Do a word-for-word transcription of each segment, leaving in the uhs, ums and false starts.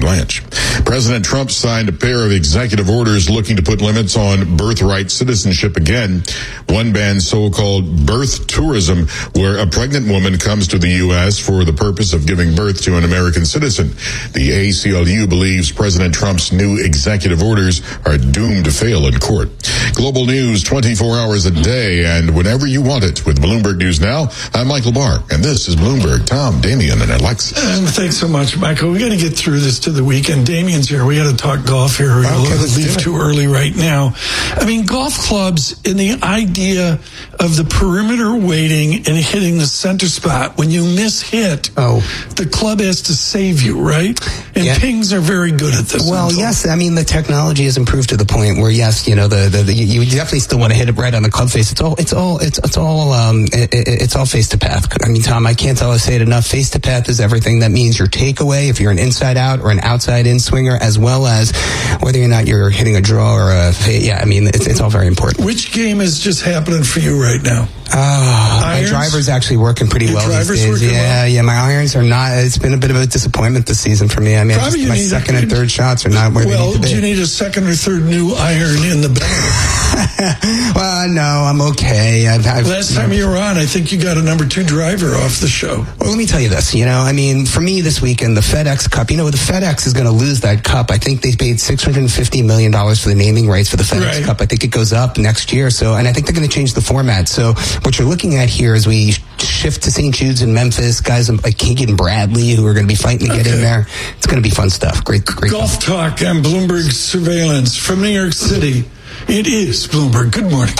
Blanche. President Trump signed a pair of executive orders looking to put limits on birthright citizenship again. One bans so-called birth tourism, where a pregnant woman comes to the U S for the purpose of giving birth to an American citizen. The A C L U believes President Trump's new executive orders are doomed to fail in court. Global news twenty-four hours a day and whenever you want it with Bloomberg News Now. I'm Michael Barr, and this is Bloomberg. Tom, Damian, and Alexis. Um, thanks so much, Michael. We got to get through this to the weekend. Damian's here. We got to talk golf here. We're going to leave too early right now. I mean, golf clubs and the idea of the perimeter waiting and hitting the center spot. When you miss hit, oh. the club has to save you, right? And yeah. pings are very good at this. Well, yes. I mean, the technology has improved to the point where, yes, you know, the, the, the you definitely still want to hit it right on the club face. It's all, it's all, it's, it's all, um, it, it's all face to path. I mean, Tom, I can't tell I say it enough. Face to path is everything. That means your takeaway, if you're an inside out or an outside in swinger, as well as whether or not you're hitting a draw or a, yeah, I mean, it's, it's all very important. Which game is just happening for you right now? Oh, my driver's actually working pretty Your well driver's these days. Working yeah, well? yeah, my irons are not, it's been a bit of a disappointment this season for me. I mean, just, my second a, and third shots are not where well, they need to be. Do you need a second or third new iron in the bag? Well, no, I'm okay. I've, I've, Last time you were on, I think you got a number two driver off the show. Well, let me tell you this. You know, I mean, for me this weekend, the FedEx Cup, you know, the FedEx is going to lose that cup. I think they paid six hundred fifty million dollars for the naming rights for the FedEx right. Cup. I think it goes up next year. So, and I think they're going to change the format. So what you're looking at here is we shift to Saint Jude's in Memphis, guys like Keegan Bradley who are going to be fighting to get okay. in there. It's going to be fun stuff. Great, great. Golf fun. Talk on Bloomberg Surveillance from New York City. It is Bloomberg. Good morning.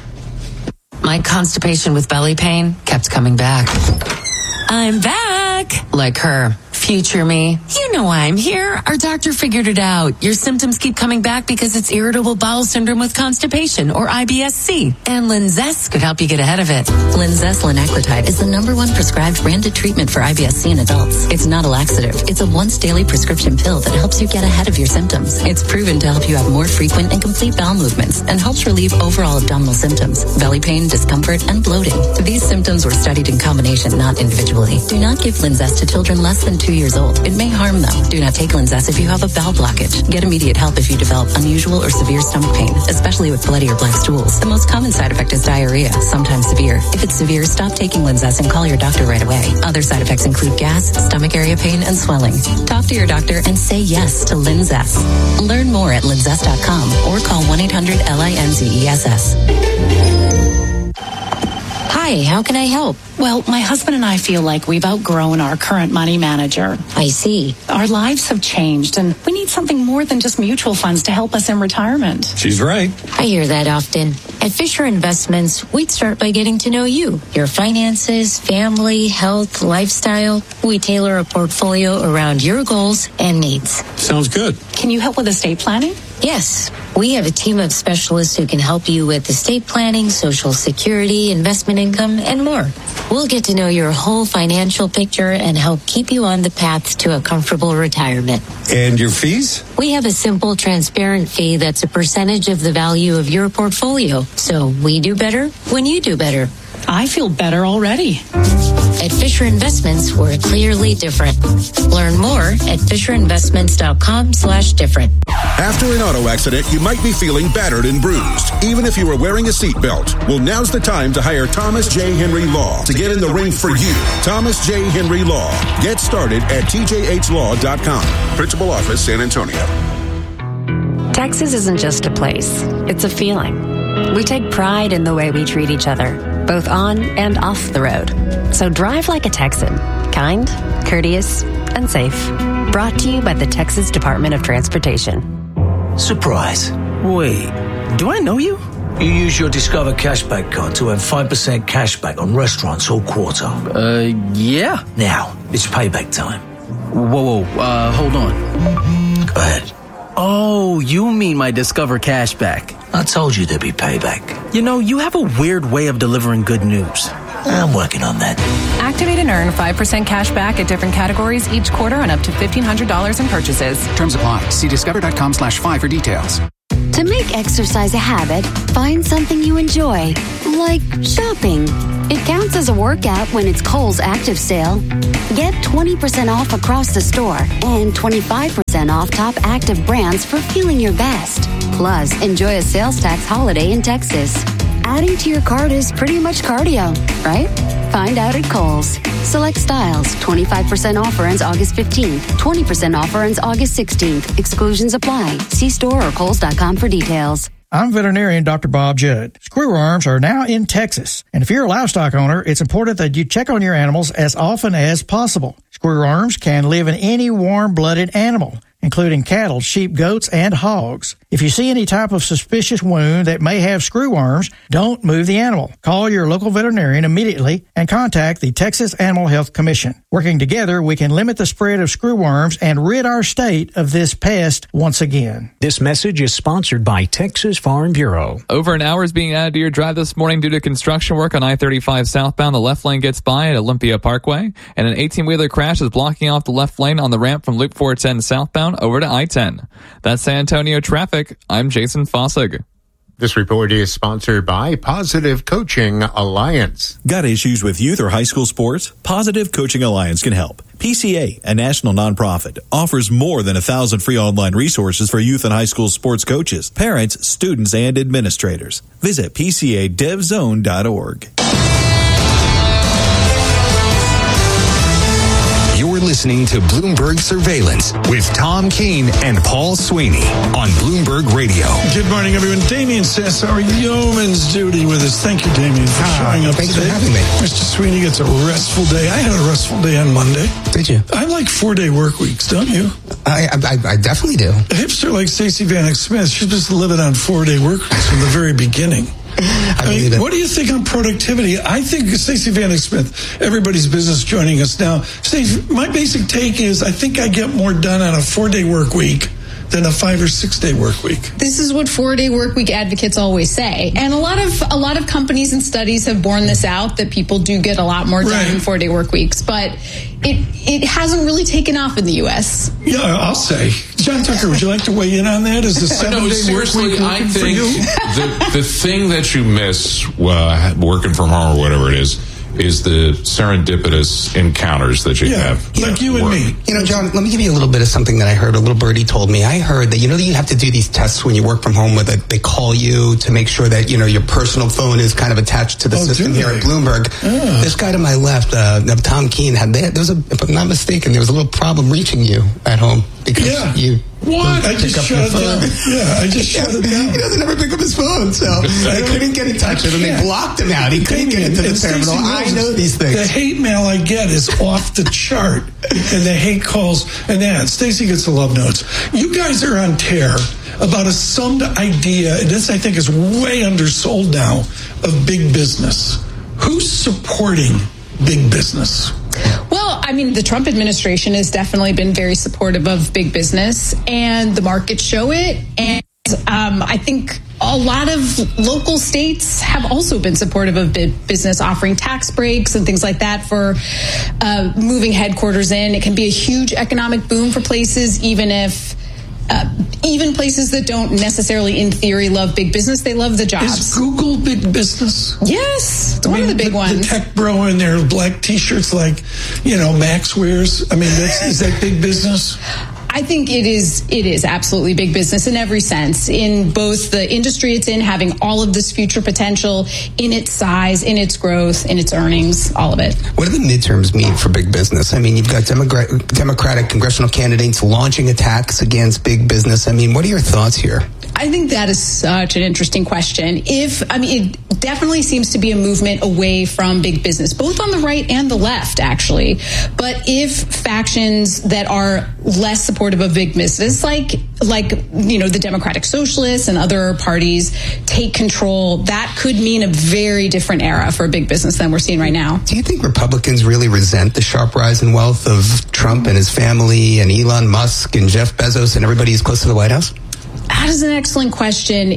My constipation with belly pain kept coming back. I'm back. Like her. Future me. You know I'm here. Our doctor figured it out. Your symptoms keep coming back because it's irritable bowel syndrome with constipation, or I B S C. And Linzess could help you get ahead of it. Linzess linaclotide is the number one prescribed branded treatment for I B S C in adults. It's not a laxative. It's a once daily prescription pill that helps you get ahead of your symptoms. It's proven to help you have more frequent and complete bowel movements and helps relieve overall abdominal symptoms, belly pain, discomfort, and bloating. These symptoms were studied in combination, not individually. Do not give Linzess to children less than two years old. It may harm them. Do not take Linzess if you have a bowel blockage. Get immediate help if you develop unusual or severe stomach pain, especially with bloody or black stools. The most common side effect is diarrhea, sometimes severe. If it's severe, stop taking Linzess and call your doctor right away. Other side effects include gas, stomach area pain, and swelling. Talk to your doctor and say yes to Linzess. Learn more at linzess dot com or call one eight hundred L I N Z E S S. Hi, how can I help? Well, my husband and I feel like we've outgrown our current money manager. I see. Our lives have changed, and we need something more than just mutual funds to help us in retirement. She's right. I hear that often. At Fisher Investments, we'd start by getting to know you, your finances, family, health, lifestyle. We tailor a portfolio around your goals and needs. Sounds good. Can you help with estate planning? Yes, we have a team of specialists who can help you with estate planning, Social Security, investment income, and more. We'll get to know your whole financial picture and help keep you on the path to a comfortable retirement. And your fees? We have a simple, transparent fee that's a percentage of the value of your portfolio. So we do better when you do better. I feel better already. At Fisher Investments, we're clearly different. Learn more at FisherInvestments.com slash different. After an auto accident, you might be feeling battered and bruised, even if you were wearing a seatbelt. Well, now's the time to hire Thomas J. Henry Law to get in the ring for you. Thomas J. Henry Law. Get started at T J H law dot com. Principal Office, San Antonio. Texas isn't just a place. It's a feeling. We take pride in the way we treat each other, both on and off the road. So drive like a Texan. Kind, courteous, and safe. Brought to you by the Texas Department of Transportation. Surprise. Wait, do I know you? You use your Discover Cashback card to earn five percent cashback on restaurants all quarter. Uh, yeah. Now, it's payback time. Whoa, whoa, uh, hold on. Go ahead. Oh, you mean my Discover Cashback. I told you there'd be payback. You know, you have a weird way of delivering good news. I'm working on that. Activate and earn five percent cash back at different categories each quarter on up to fifteen hundred dollars in purchases. Terms apply. See discover.com slash five for details. To make exercise a habit, find something you enjoy, like shopping. It counts as a workout when it's Kohl's Active Sale. Get twenty percent off across the store and twenty-five percent percent off top active brands for feeling your best. Plus, enjoy a sales tax holiday in Texas. Adding to your cart is pretty much cardio, right? Find out at Kohl's. Select styles. twenty-five percent offer ends August fifteenth. twenty percent offer ends August sixteenth. Exclusions apply. See store or kohls dot com for details. I'm veterinarian Doctor Bob Judd. Screwworms are now in Texas. And if you're a livestock owner, it's important that you check on your animals as often as possible. Screwworms can live in any warm-blooded animal, including cattle, sheep, goats, and hogs. If you see any type of suspicious wound that may have screwworms, don't move the animal. Call your local veterinarian immediately and contact the Texas Animal Health Commission. Working together, we can limit the spread of screwworms and rid our state of this pest once again. This message is sponsored by Texas Farm Bureau. Over an hour is being added to your drive this morning due to construction work on I thirty-five southbound. The left lane gets by at Olympia Parkway, and an eighteen-wheeler crash is blocking off the left lane on the ramp from Loop four ten southbound over to I ten. That's San Antonio traffic. I'm Jason Fossig. This report is sponsored by Positive Coaching Alliance. Got issues with youth or high school sports? Positive Coaching Alliance can help. P C A, a national nonprofit, offers more than a thousand free online resources for youth and high school sports coaches, parents, students, and administrators. Visit p c a dev zone dot org. You're listening to Bloomberg Surveillance with Tom Keene and Paul Sweeney on Bloomberg Radio. Good morning, everyone. Damien says our yeoman's duty with us. Thank you, Damien, for ah, showing up thanks today. for having me. Mister Sweeney gets a restful day. I had a restful day on Monday. Did you? I like four-day work weeks, don't you? I, I, I definitely do. A hipster like Stacey Vanek Smith, she's just living on four-day work weeks from the very beginning. I I mean, what do you think on productivity? I think Stacey Vanek Smith, everybody's business joining us now. Stacey, my basic take is I think I get more done on a four-day work week than a five or six day work week. This is what four day work week advocates always say. And a lot of a lot of companies and studies have borne this out, that people do get a lot more done right. in four day work weeks. But it it hasn't really taken off in the U S. Yeah, I'll say. John Tucker, would you like to weigh in on that? Is the seven no, day work week working I think for you? the, the thing that you miss uh, working from home or whatever it is, is the serendipitous encounters that you yeah, have. Like you and me. You know, John, let me give you a little bit of something that I heard. A little birdie told me. I heard that, you know, that you have to do these tests when you work from home, where they call you to make sure that, you know, your personal phone is kind of attached to the oh, system here at Bloomberg. Oh. This guy to my left, uh, Tom Keene, had there was a, if I'm not mistaken, there was a little problem reaching you at home because yeah. you. What? I just shut it down. Yeah, I just shut it down. He doesn't ever pick up his phone, so I couldn't get in touch with him. They blocked him out. He couldn't get into the terminal. I know these things. The hate mail I get is off the chart, and the hate calls and that. Stacey gets the love notes. You guys are on tear about a summed idea, and this I think is way undersold now, of big business. Who's supporting big business? Well, I mean, the Trump administration has definitely been very supportive of big business, and the markets show it. And um, I think a lot of local states have also been supportive of big business, offering tax breaks and things like that for uh, moving headquarters in. It can be a huge economic boom for places, even if Uh, even places that don't necessarily, in theory, love big business, they love the jobs. Is Google big business? Yes, it's I one mean, of the big the, ones. The tech bro in their black T-shirts, like, you know, Max wears. I mean, that's, is that big business? I think it is. It is absolutely big business in every sense, in both the industry it's in, having all of this future potential, in its size, in its growth, in its earnings, all of it. What do the midterms mean for big business? I mean, you've got Democrat, Democratic congressional candidates launching attacks against big business. I mean, what are your thoughts here? I think that is such an interesting question. If, I mean, it definitely seems to be a movement away from big business, both on the right and the left, actually. But if factions that are less supportive of big business, like, like, you know, the Democratic Socialists and other parties take control, that could mean a very different era for big business than we're seeing right now. Do you think Republicans really resent the sharp rise in wealth of Trump and his family and Elon Musk and Jeff Bezos and everybody who's close to the White House? That is an excellent question. It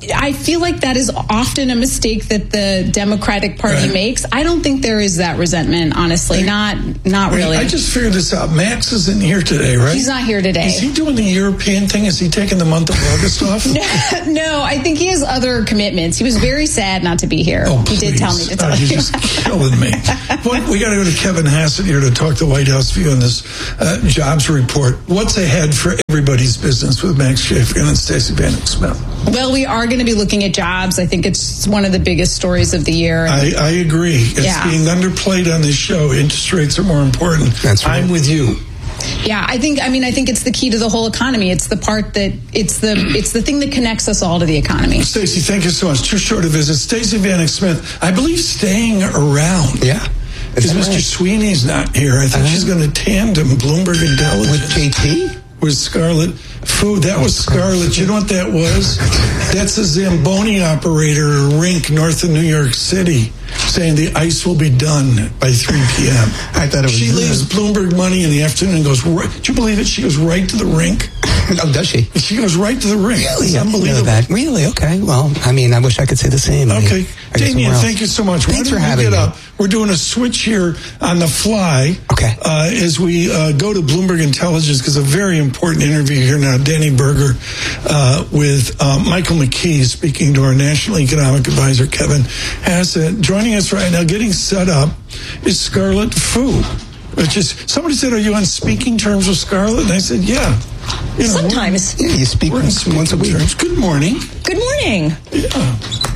I feel like that is often a mistake that the Democratic Party Right. makes. I don't think there is that resentment, honestly. Not not really. I just figured this out. Max isn't here today, right? He's not here today. Is he doing the European thing? Is he taking the month of August off? No, I think he has other commitments. He was very sad not to be here. Oh, he did tell me to tell oh, you. You're just killing me. Boy, we got to go to Kevin Hassett here to talk the White House view on this uh, jobs report. What's ahead for everybody's business with Max Schaefkin and Stacey Vanek Smith? Well, we are going to be looking at jobs. I think it's one of the biggest stories of the year. I, I agree. It's Yeah. being underplayed on this show. Interest rates are more important. That's right. I'm with you. Yeah, I think. I mean, I think it's the key to the whole economy. It's the part that it's the it's the thing that connects us all to the economy. Stacey, thank you so much. Too short a visit. Stacey Vanek Smith, I believe, staying around. Yeah. Because Mister right? Sweeney's not here. I think Uh-huh. she's going to tandem Bloomberg Intelligence. With J T? With Scarlett Food. That was Scarlett. You know what that was? That's a Zamboni operator at a rink north of New York City saying the ice will be done by three p.m. I thought it was... She leaves Bloomberg money in the afternoon and goes, right, do you believe it? She goes right to the rink. Oh, does she? She goes right to the rink. Really? It's I didn't know unbelievable. that. Really? Okay. Well, I mean, I wish I could say the same. I mean, Okay. I guess Damien, somewhere else. thank you so much. Thanks Why for don't having you get me. up? We're doing a switch here on the fly. Okay. Uh, as we uh, go to Bloomberg Intelligence, because a very important interview here now, Danny Berger uh, with uh, Michael McKee speaking to our National Economic Advisor, Kevin Hassett. Joining us right now, getting set up, is Scarlett Fu. Which is, somebody said, are you on speaking terms with Scarlett? And I said, yeah. You know, Sometimes. Yeah, you speak we're once, on once a week. terms. Good morning. Good morning. Yeah.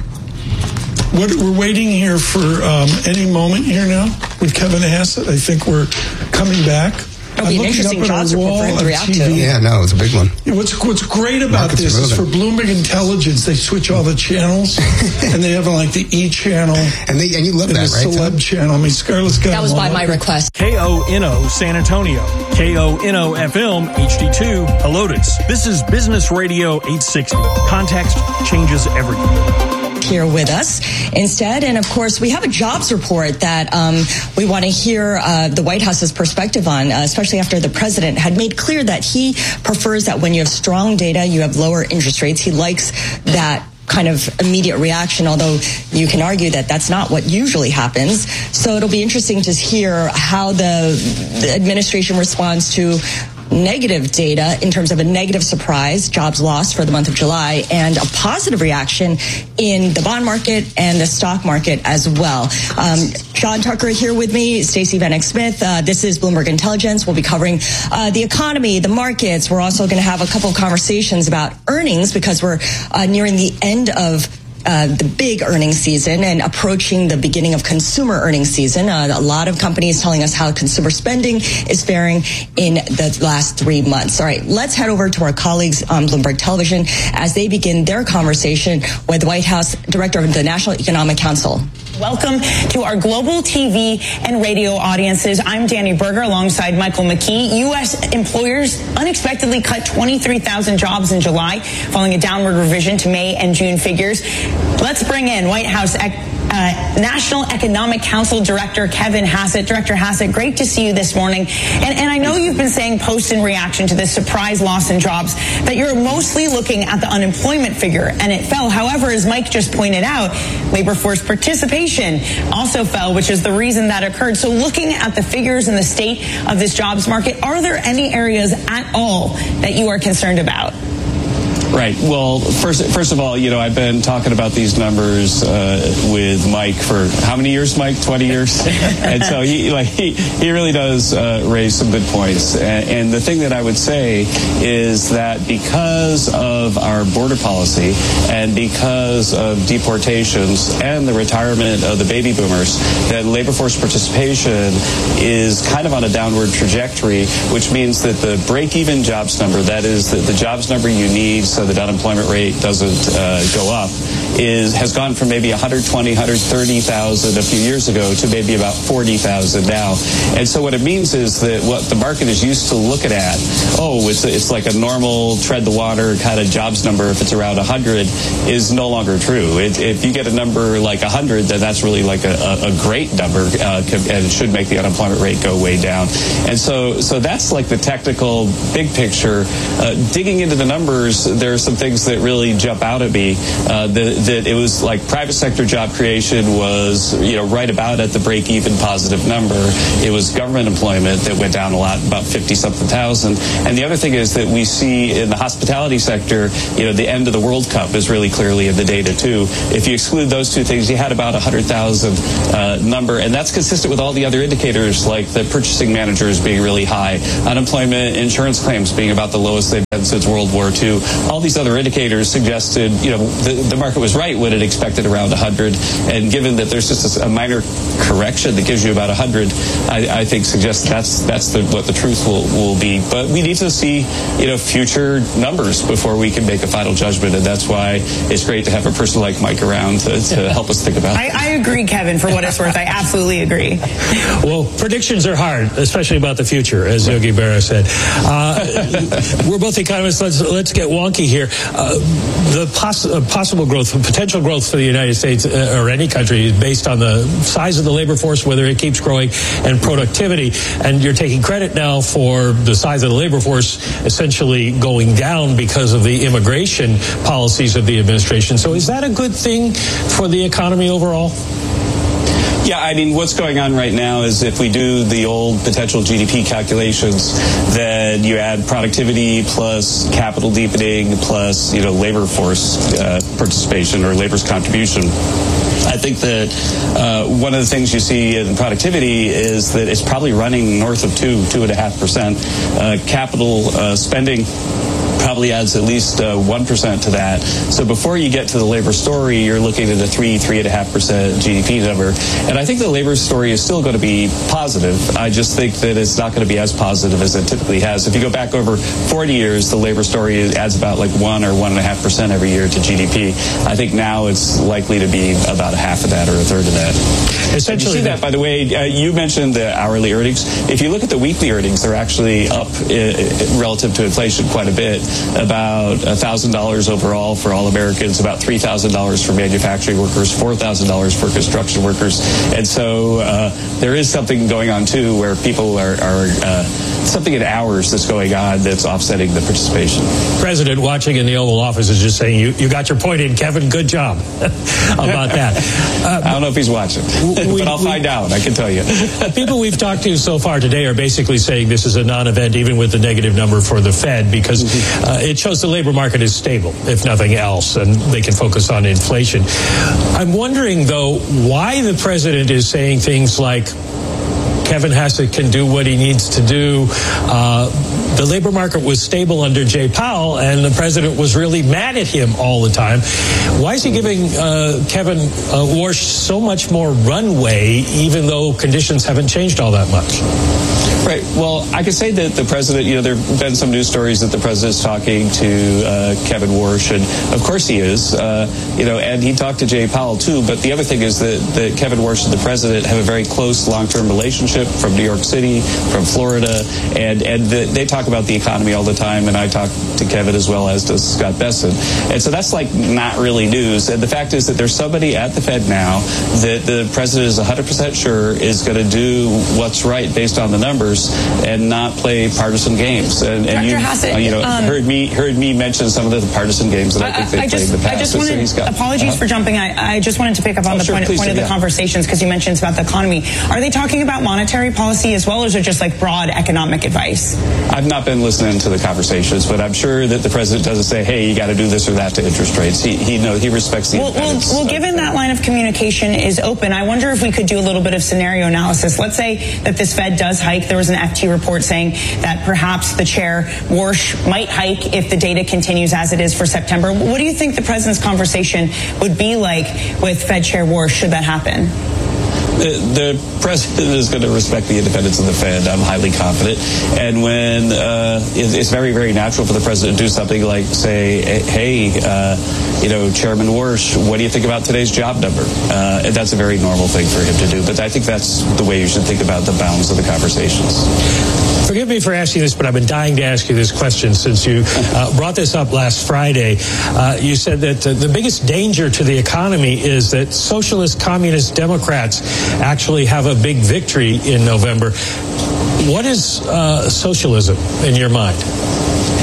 What, we're waiting here for um, any moment here now with Kevin Hassett. I think we're coming back. It'll be an interesting jobs report for him to react to. Yeah, no, it's a big one. Yeah, what's what's great about Markets this are is for moving. Bloomberg Intelligence, they switch all the channels, and they have like the E channel And they and you love and that, the right? celeb Tom? channel. I mean, Scarlett's got That was them by all my over. request. K O N O San Antonio, K O N O F M H D two Helotes. This is Business Radio eight sixty. Context changes everything. Here with us instead. And of course, we have a jobs report that um, we want to hear uh, the White House's perspective on, uh, especially after the president had made clear that he prefers that when you have strong data, you have lower interest rates. He likes that kind of immediate reaction, although you can argue that that's not what usually happens. So it'll be interesting to hear how the, the administration responds to negative data in terms of a negative surprise, jobs lost for the month of July, and a positive reaction in the bond market and the stock market as well. Um, Sean Tucker here with me, Stacey Vanek Smith. Uh, this is Bloomberg Intelligence. We'll be covering uh, the economy, the markets. We're also going to have a couple of conversations about earnings because we're uh, nearing the end of Uh, the big earnings season and approaching the beginning of consumer earnings season. Uh, a lot of companies telling us how consumer spending is faring in the last three months. All right, let's head over to our colleagues on Bloomberg Television as they begin their conversation with White House Director of the National Economic Council. Welcome to our global T V and radio audiences. I'm Danny Berger alongside Michael McKee. U S employers unexpectedly cut twenty-three thousand jobs in July, following a downward revision to May and June figures. Let's bring in White House uh, National Economic Council Director Kevin Hassett. Director Hassett, great to see you this morning. And, and I know you've been saying post in reaction to this surprise loss in jobs that you're mostly looking at the unemployment figure, and it fell. However, as Mike just pointed out, labor force participation also fell, which is the reason that occurred. So looking at the figures and the state of this jobs market, are there any areas at all that you are concerned about? Right. Well, first, first of all, you know, I've been talking about these numbers uh, with Mike for how many years, Mike? twenty years. And so he, like, he, he really does uh, raise some good points. And, and the thing that I would say is that because of our border policy and because of deportations and the retirement of the baby boomers, that labor force participation is kind of on a downward trajectory, which means that the break-even jobs number, that is the, the jobs number you need so that unemployment rate doesn't uh, go up, is has gone from maybe one hundred twenty, one hundred thirty thousand a few years ago to maybe about forty thousand now. And so what it means is that what the market is used to looking at, oh, it's it's like a normal tread the water kind of jobs number if it's around one hundred, is no longer true. It, if you get a number like one hundred, then that's really like a, a, a great number, uh, and it should make the unemployment rate go way down. And so so that's like the technical big picture. Uh, digging into the numbers, there there are some things that really jump out at me. Uh, that, that it was like private sector job creation was, you know, right about at the break-even positive number. It was government employment that went down a lot, about fifty-something thousand. And the other thing is that we see in the hospitality sector, you know, the end of the World Cup is really clearly in the data, too. If you exclude those two things, you had about a one hundred thousand uh, number, and that's consistent with all the other indicators, like the purchasing managers being really high, unemployment insurance claims being about the lowest they've been since World War Two. All these other indicators suggested, you know, the, the market was right when it expected around one hundred, and given that there's just a minor correction that gives you about one hundred, I, I think suggests that's that's the, what the truth will, will be. But we need to see, you know, future numbers before we can make a final judgment, and that's why it's great to have a person like Mike around to, to help us think about it. I, I agree, Kevin, for what it's worth. I absolutely agree. Well, predictions are hard, especially about the future, as Yogi Berra said. Uh, we're both economists. Let's let's get wonky here. Uh, the poss- uh, possible growth, potential growth for the United States uh, or any country is based on the size of the labor force, whether it keeps growing, and productivity. And you're taking credit now for the size of the labor force essentially going down because of the immigration policies of the administration. So is that a good thing for the economy overall? Yeah, I mean, what's going on right now is if we do the old potential G D P calculations, then you add productivity plus capital deepening plus, you know, labor force uh, participation or labor's contribution. I think that uh, one of the things you see in productivity is that it's probably running north of two, two and a half percent. Uh, capital uh, spending probably adds at least uh, one percent to that. So before you get to the labor story, you're looking at a three, three and a half percent G D P number. And I think the labor story is still going to be positive. I just think that it's not going to be as positive as it typically has. If you go back over forty years, the labor story adds about like one or one and a half percent every year to G D P. I think now it's likely to be about a half of that or a third of that. Essentially, you see that, by the way, uh, you mentioned the hourly earnings. If you look at the weekly earnings, they're actually up uh, relative to inflation quite a bit. About one thousand dollars overall for all Americans, about three thousand dollars for manufacturing workers, four thousand dollars for construction workers. And so uh, there is something going on, too, where people are, are uh, something in hours that's going on that's offsetting the participation. President watching in the Oval Office is just saying, you, you got your point in, Kevin. Good job about that. Uh, I don't know if he's watching, we, but I'll we, find out. I can tell you. People we've talked to so far today are basically saying this is a non-event, even with the negative number for the Fed, because mm-hmm. uh, it shows the labor market is stable, if nothing else, and they can focus on inflation. I'm wondering, though, why the president is saying things like Kevin Hassett can do what he needs to do. Uh, the labor market was stable under Jay Powell, and the president was really mad at him all the time. Why is he giving uh, Kevin uh, Warsh so much more runway, even though conditions haven't changed all that much? Right. Well, I could say that the president, you know, there have been some news stories that the president's talking to uh, Kevin Warsh, and of course he is, uh, you know, and he talked to Jay Powell, too. But the other thing is that, that Kevin Warsh and the president have a very close long-term relationship from New York City, from Florida, and, and the, they talk about the economy all the time, and I talk to Kevin as well as does Scott Bessent. And so that's like not really news. And the fact is that there's somebody at the Fed now that the president is one hundred percent sure is going to do what's right based on the numbers and not play partisan games. And, and you, Hassett, uh, you know, um, heard me heard me mention some of the partisan games that I, I think they I played just, in the past. I just wanted, so got, apologies uh-huh. for jumping. I, I just wanted to pick up on oh, the sure, point, point do, of the yeah. conversations because you mentioned about the economy. Are they talking about monetary policy as well, or is it just like broad economic advice? I've not been listening to the conversations, but I'm sure that the president doesn't say, "Hey, you got to do this or that to interest rates." He he knows he respects the. Well, well, well given that line of communication is open, I wonder if we could do a little bit of scenario analysis. Let's say that this Fed does hike. There was an F T report saying that perhaps the chair Warsh might hike if the data continues as it is for September. What do you think the president's conversation would be like with Fed Chair Warsh should that happen? The, the president is going to respect the independence of the Fed. I'm highly confident. And when uh, it, it's very, very natural for the president to do something like say, hey, uh, you know, Chairman Warsh, what do you think about today's job number? Uh, and that's a very normal thing for him to do. But I think that's the way you should think about the bounds of the conversations. Forgive me for asking this, but I've been dying to ask you this question since you uh, brought this up last Friday. Uh, you said that uh, the biggest danger to the economy is that socialist, communist Democrats actually have a big victory in November. What is uh, socialism in your mind? Well,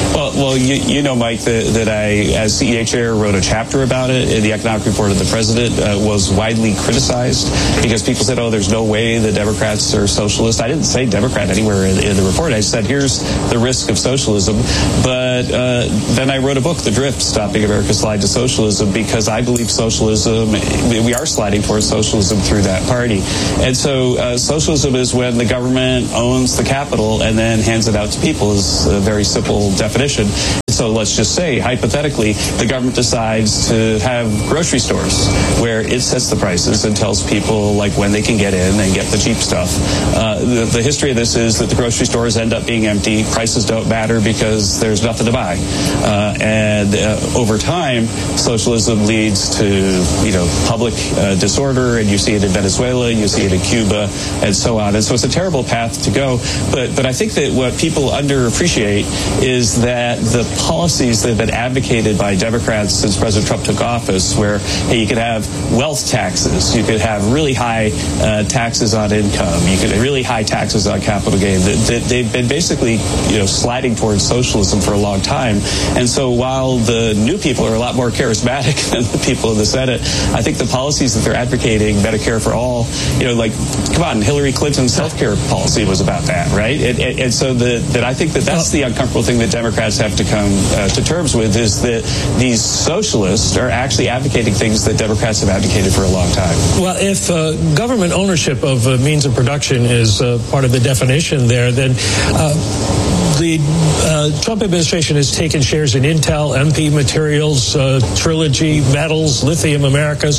well, you, you know, Mike, that, that I, as C E A chair, wrote a chapter about it in the economic report of the president. Uh, was widely criticized because people said, oh, there's no way the Democrats are socialist. I didn't say Democrat anywhere in, in the report. I said, here's the risk of socialism. But uh, then I wrote a book, The Drift, Stopping America's Slide to Socialism, because I believe socialism, we are sliding towards socialism through that party. And so uh, socialism is when the government owns the capital and then hands it out to people, is a very simple definition. So let's just say, hypothetically, the government decides to have grocery stores where it sets the prices and tells people like when they can get in and get the cheap stuff. Uh, the, the history of this is that the grocery stores end up being empty. Prices don't matter because there's nothing to buy. Uh, and uh, over time, socialism leads to, you know, public uh, disorder, and you see it in Venezuela, you see it in Cuba, and so on. And so it's a terrible path to go. But but I think that what people underappreciate is that the policies that have been advocated by Democrats since President Trump took office, where, hey, you could have wealth taxes, you could have really high uh, taxes on income, you could have really high taxes on capital gain. They've been basically, you know, sliding towards socialism for a long time. And so while the new people are a lot more charismatic than the people in the Senate, I think the policies that they're advocating, Medicare for all, you know, like, come on, Hillary Clinton's health care policy was about that, right? And, and, and so the, that I think that that's the uncomfortable thing that Democrats have to come uh, to terms with, is that these socialists are actually advocating things that Democrats have advocated for a long time. Well, if uh, government ownership of uh, means of production is uh, part of the definition there, then uh, the uh, Trump administration has taken shares in Intel, M P Materials, uh, Trilogy, Metals, Lithium Americas.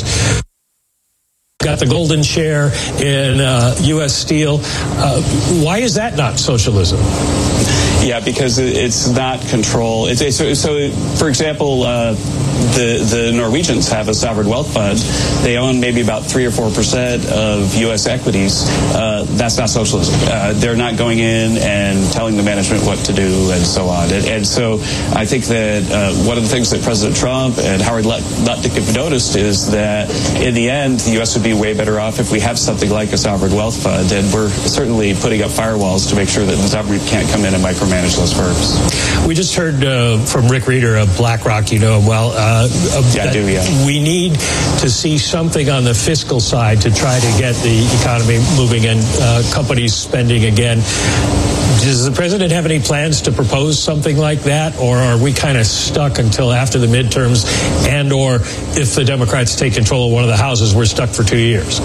Got the golden share in uh, U S Steel. Uh, why is that not socialism? Yeah, because it's not control. It's, it's, so, so, for example, uh, the the Norwegians have a sovereign wealth fund. They own maybe about three or four percent of U S equities. Uh, that's not socialism. Uh, they're not going in and telling the management what to do and so on. And, and so I think that uh, one of the things that President Trump and Howard Lutnick have noticed is that in the end, the U S would be way better off if we have something like a sovereign wealth fund. And we're certainly putting up firewalls to make sure that the government can't come in and micromanage those firms. We just heard uh, from Rick Reeder of BlackRock. You know him well. Uh, yeah, I do, yeah. We need to see something on the fiscal side to try to get the economy moving and uh, companies spending again. Does the president have any plans to propose something like that, or are we kind of stuck until after the midterms, and or if the Democrats take control of one of the houses, we're stuck for two years?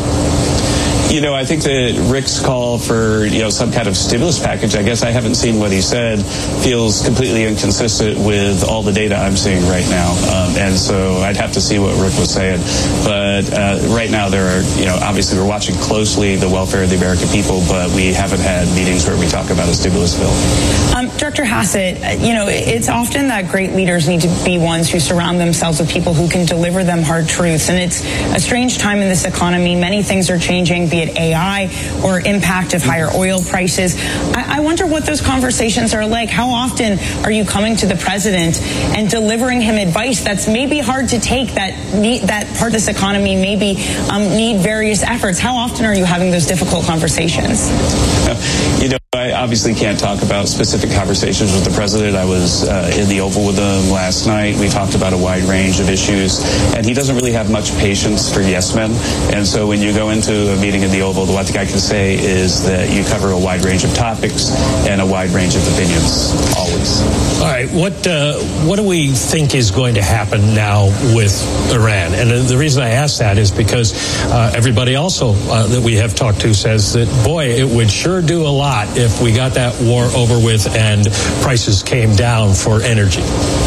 You know, I think that Rick's call for, you know, some kind of stimulus package, I guess I haven't seen what he said, feels completely inconsistent with all the data I'm seeing right now. Um, and so I'd have to see what Rick was saying. But uh, right now there are, you know, obviously we're watching closely the welfare of the American people, but we haven't had meetings where we talk about a stimulus bill. Um, Director Hassett, you know, it's often that great leaders need to be ones who surround themselves with people who can deliver them hard truths. And it's a strange time in this economy. Many things are changing, be it A I or impact of higher oil prices. I, I wonder what those conversations are like. How often are you coming to the president and delivering him advice that's maybe hard to take, that need, that part of this economy maybe um, need various efforts? How often are you having those difficult conversations? You know, I obviously can't talk about specific conversations with the president. I was uh, in the Oval with him last night. We talked about a wide range of issues, and he doesn't really have much patience for yes men. And so when you go into a meeting in the Oval, the one thing I can say is that you cover a wide range of topics and a wide range of opinions, always. All right, what uh, what do we think is going to happen now with Iran? And the reason I ask that is because uh, everybody also uh, that we have talked to says that, boy, it would sure do a lot if we got that war over with and prices came down for energy.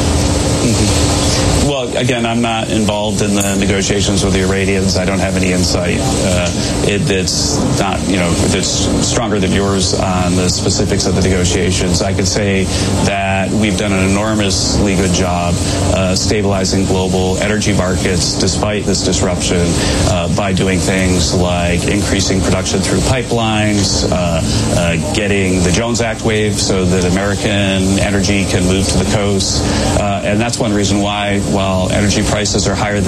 Mm-hmm. Well, again, I'm not involved in the negotiations with the Iranians. I don't have any insight. Uh, it, it's not, you know, it's stronger than yours on the specifics of the negotiations. I could say that we've done an enormously good job uh, stabilizing global energy markets despite this disruption uh, by doing things like increasing production through pipelines, uh, uh, getting the Jones Act waived so that American energy can move to the coast. Uh, and that's one reason why, while energy prices are higher than we would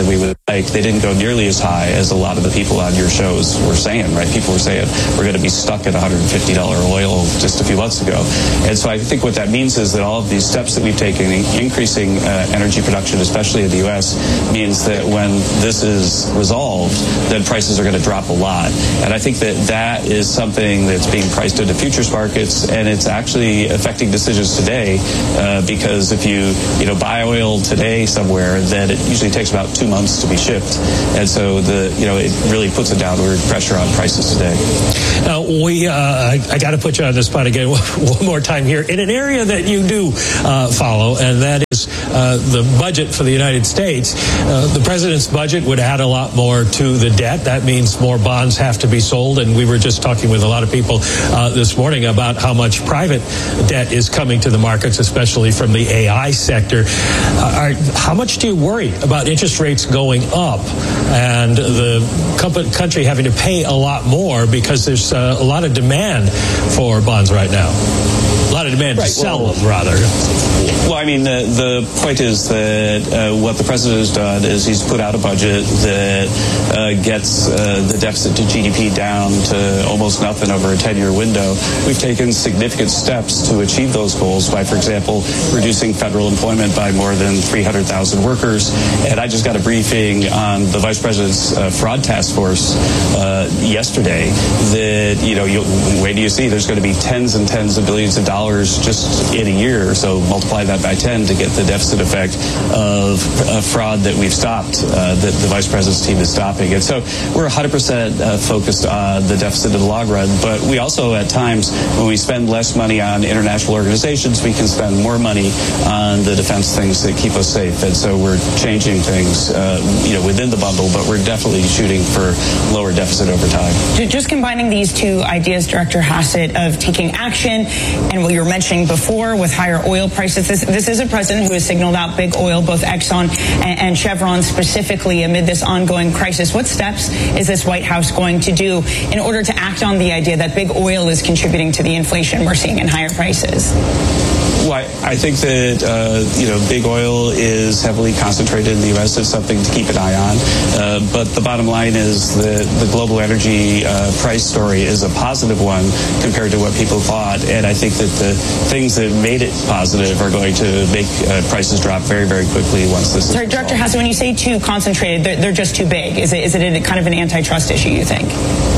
Like, they didn't go nearly as high as a lot of the people on your shows were saying, right? People were saying we're going to be stuck at one hundred fifty dollars oil just a few months ago. And so I think what that means is that all of these steps that we've taken, increasing uh, energy production, especially in the U S, means that when this is resolved, then prices are going to drop a lot. And I think that that is something that's being priced into futures markets, and it's actually affecting decisions today uh, because if you, you know, buy oil today somewhere, then it usually takes about two months to be shipped, and so the you know it really puts a downward pressure on prices today. Now we, uh, I, I got to put you on the spot again one more time here in an area that you do uh, follow, and that is uh, the budget for the United States. Uh, the president's budget would add a lot more to the debt. That means more bonds have to be sold, and we were just talking with a lot of people uh, this morning about how much private debt is coming to the markets, especially from the A I sector. Uh, are, how much do you worry about interest rates going up and the country having to pay a lot more because there's uh, a lot of demand for bonds right now? A lot of demand right, to sell well, them, rather. Well, I mean, the, the point is that uh, what the president has done is he's put out a budget that uh, gets uh, the deficit to G D P down to almost nothing over a ten-year window. We've taken significant steps to achieve those goals by, for example, reducing federal employment by more than three hundred thousand workers. And I just got a briefing on the vice president's uh, fraud task force uh, yesterday that, you know, you'll, wait do you see there's going to be tens and tens of billions of dollars just in a year. So multiply that by ten to get the deficit effect of uh, fraud that we've stopped, uh, that the vice president's team is stopping. And so we're one hundred percent uh, focused on the deficit in the long run. But we also, at times, when we spend less money on international organizations, we can spend more money on the defense things that keep us safe. And so we're changing things, uh, you know, within the bundle, but we're definitely shooting for lower deficit over time. Just combining these two ideas, Director Hassett, of taking action and what you were mentioning before with higher oil prices. This, this is a president who has signaled out big oil, both Exxon and, and Chevron specifically, amid this ongoing crisis. What steps is this White House going to do in order to act on the idea that big oil is contributing to the inflation we're seeing in higher prices? Well, I, I think that, uh, you know, big oil is heavily concentrated in the U S. It's something to keep an eye on. Uh, but the bottom line is that the global energy uh, price story is a positive one compared to what people thought. And I think that the things that made it positive are going to make uh, prices drop very, very quickly once this Sorry, is Director Hassett, when you say too concentrated, they're, they're just too big. Is it, is it a, kind of an antitrust issue, you think?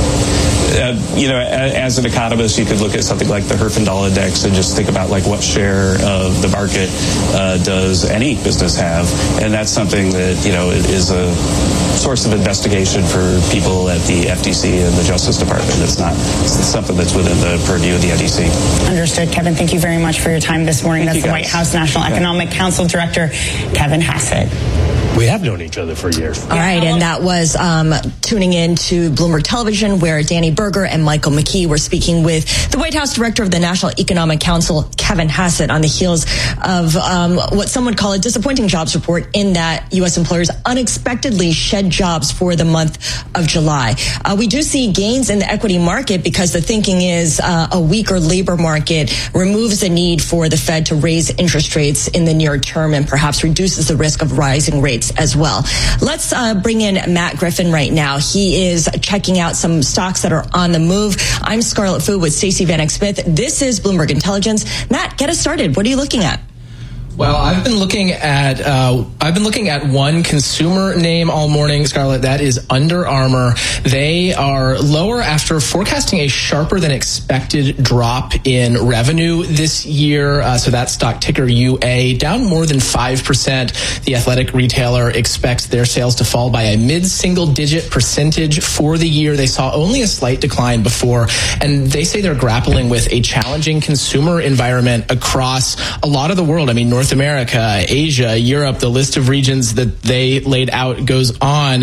Uh, you know, as an economist, you could look at something like the Herfindahl Index and just think about like what share of the market uh, does any business have, and that's something that, you know, is a source of investigation for people at the F T C and the Justice Department. It's not it's something that's within the purview of the N D C. Understood, Kevin. Thank you very much for your time this morning. Thank That's the White House National yeah. Economic Council Director, Kevin Hassett. We have known each other for years. All right, and that was um, tuning in to Bloomberg Television, where Danny Berger and Michael McKee were speaking with the White House Director of the National Economic Council, Kevin Hassett, on the heels of um, what some would call a disappointing jobs report, in that U S employers unexpectedly shed jobs for the month of July. Uh, we do see gains in the equity market because the thinking is uh, a weaker labor market removes the need for the Fed to raise interest rates in the near term and perhaps reduces the risk of rising rates as well. Let's uh, bring in Matt Griffin right now. He is checking out some stocks that are on the move. I'm Scarlett Fu with Stacey Vanek Smith. This is Bloomberg Intelligence. Matt, get us started. What are you looking at? Well, I've been looking at uh, I've been looking at one consumer name all morning, Scarlett. That is Under Armour. They are lower after forecasting a sharper than expected drop in revenue this year. Uh, so that stock, ticker U A, down more than five percent. The athletic retailer expects their sales to fall by a mid-single digit percentage for the year. They saw only a slight decline before, and they say they're grappling with a challenging consumer environment across a lot of the world. I mean, North America, Asia, Europe, the list of regions that they laid out goes on.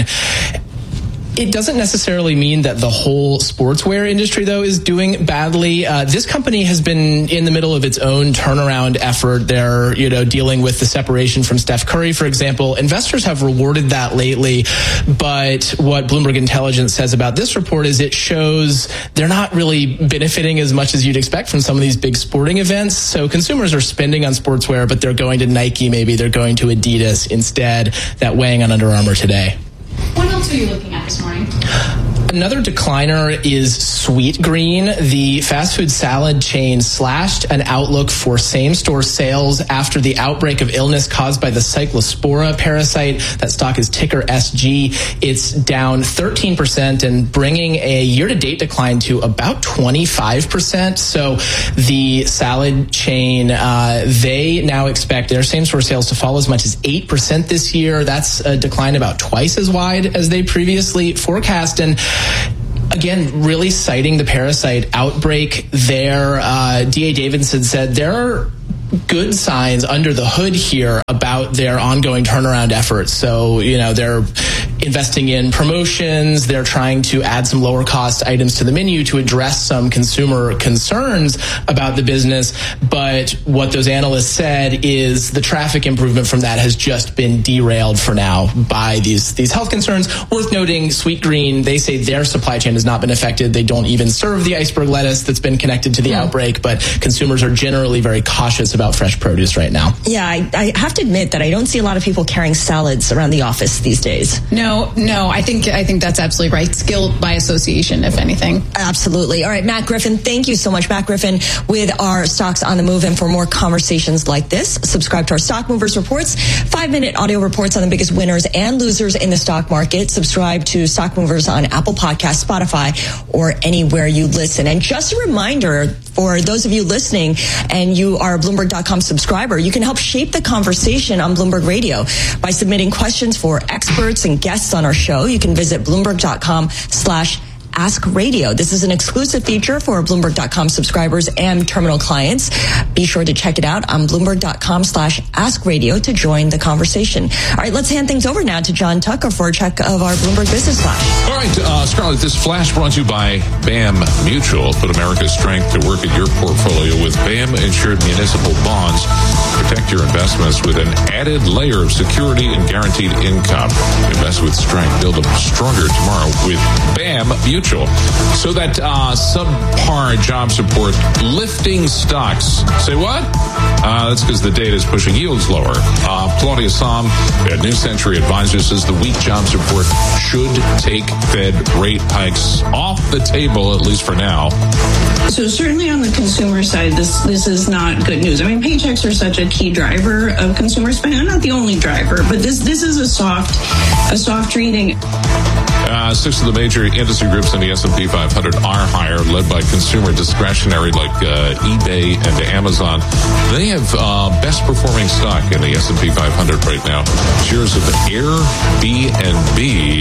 It doesn't necessarily mean that the whole sportswear industry, though, is doing badly. Uh, this company has been in the middle of its own turnaround effort. They're, you know, dealing with the separation from Steph Curry, for example. Investors have rewarded that lately. But what Bloomberg Intelligence says about this report is it shows they're not really benefiting as much as you'd expect from some of these big sporting events. So consumers are spending on sportswear, but they're going to Nike, maybe they're going to Adidas instead. That weighing on Under Armour today. else are you looking at this morning? Another decliner is Sweetgreen. The fast food salad chain slashed an outlook for same-store sales after the outbreak of illness caused by the Cyclospora parasite. That stock is ticker S G. It's down thirteen percent and bringing a year-to-date decline to about twenty-five percent. So the salad chain, uh, they now expect their same-store sales to fall as much as eight percent this year. That's a decline about twice as wide as they previously forecast. And again, really citing the parasite outbreak there, uh, D A Davidson said there are good signs under the hood here about their ongoing turnaround efforts. So, you know, they're investing in promotions. They're trying to add some lower cost items to the menu to address some consumer concerns about the business. But what those analysts said is the traffic improvement from that has just been derailed for now by these, these health concerns. Worth noting, Sweetgreen, they say their supply chain has not been affected. They don't even serve the iceberg lettuce that's been connected to the mm. outbreak, but consumers are generally very cautious about fresh produce right now. Yeah, I, I have to admit that I don't see a lot of people carrying salads around the office these days. No, no, I think I think that's absolutely right. Skill by association, if anything. Absolutely. All right, Matt Griffin, thank you so much. Matt Griffin with our Stocks on the Move. And for more conversations like this, subscribe to our Stock Movers Reports, five-minute audio reports on the biggest winners and losers in the stock market. Subscribe to Stock Movers on Apple Podcasts, Spotify, or anywhere you listen. And just a reminder for those of you listening and you are a Bloomberg dot com subscriber, you can help shape the conversation on Bloomberg Radio by submitting questions for experts and guests on our show. You can visit Bloomberg dot com slash Ask Radio. This is an exclusive feature for Bloomberg dot com subscribers and terminal clients. Be sure to check it out on Bloomberg dot com slash Ask Radio to join the conversation. All right, let's hand things over now to John Tucker for a check of our Bloomberg Business Flash. All right, uh, Scarlett, this flash brought to you by BAM Mutual. Put America's strength to work in your portfolio with BAM insured municipal bonds. Protect your investments with an added layer of security and guaranteed income. Invest with strength. Build a stronger tomorrow with BAM Mutual. So that uh, subpar job support lifting stocks. Say what? Uh, that's because the data is pushing yields lower. Uh, Claudia Som at New Century Advisors says the weak jobs report should take Fed rate hikes off the table, at least for now. So certainly on the consumer side, this this is not good news. I mean, paychecks are such a key driver of consumer spending. Not the only driver, but this this is a soft a soft reading. Uh, six of the major industry groups in the S and P five hundred are higher, led by consumer discretionary like uh, eBay and Amazon. They have uh, best performing stock in the S and P five hundred right now. Shares of Airbnb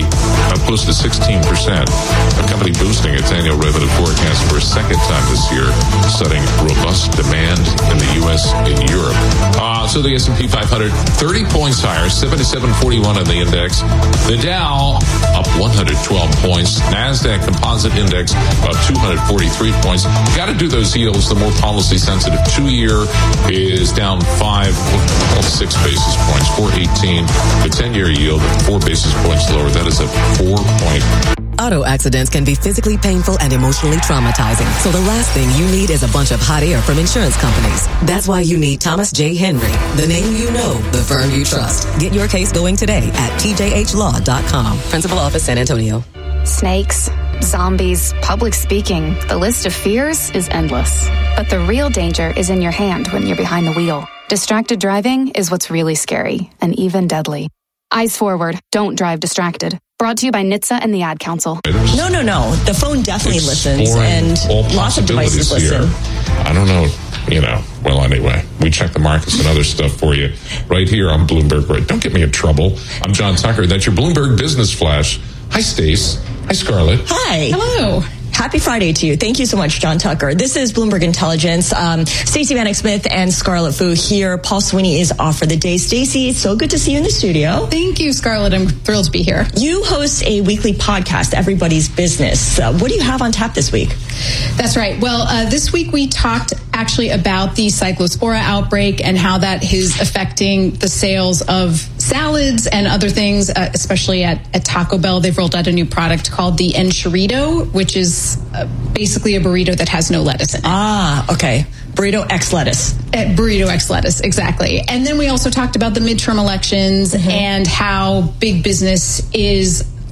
up close to sixteen percent. A company boosting its annual revenue forecast for a second time this year, citing robust demand in the U S and Europe. Uh, so the S and P five hundred, thirty points higher, seventy-seven forty-one on the index. The Dow up one hundred twelve points. NASDAQ Composite Index up two hundred forty-three points. Got to do those yields. The more policy sensitive two-year is down five, well, six basis points, four eighteen. The ten-year yield four basis points lower. That is a four-point. Auto accidents can be physically painful and emotionally traumatizing. So the last thing you need is a bunch of hot air from insurance companies. That's why you need Thomas J. Henry, the name you know, the firm you trust. Get your case going today at T J H law dot com. Principal Office, San Antonio. Snakes, zombies, public speaking. The list of fears is endless. But the real danger is in your hand when you're behind the wheel. Distracted driving is what's really scary and even deadly. Eyes forward. Don't drive distracted. Brought to you by N H T S A and the Ad Council. No, no, no. The phone definitely listens, and lots of devices listen. I don't know. You know, well, anyway, we check the markets and other stuff for you right here on Bloomberg. Right? Don't get me in trouble. I'm John Tucker. That's your Bloomberg Business Flash. Hi, Stace. Hi, Scarlett. Hi. Hello. Happy Friday to you. Thank you so much, John Tucker. This is Bloomberg Intelligence. Um, Stacey Vanek Smith and Scarlett Fu here. Paul Sweeney is off for the day. Stacey, it's so good to see you in the studio. Thank you, Scarlett. I'm thrilled to be here. You host a weekly podcast, Everybody's Business. Uh, what do you have on tap this week? That's right. Well, uh, this week we talked actually about the Cyclospora outbreak and how that is affecting the sales of salads and other things, uh, especially at, at Taco Bell. They've rolled out a new product called the Enchilito, which is uh, basically a burrito that has no lettuce in it. Ah, okay. Burrito X lettuce. Uh, burrito X lettuce, exactly. And then we also talked about the midterm elections mm-hmm. and how big business is